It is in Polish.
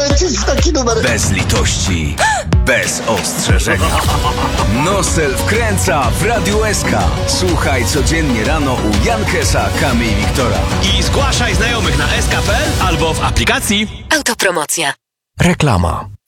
wkręcić w taki numer. Bez litości, bez ostrzeżenia. Nosel wkręca w Radiu SK. Słuchaj codziennie rano u Jankesa, Kamy i Wiktora. I zgłaszaj znajomych na sk.pl albo w aplikacji. Autopromocja. Reklama.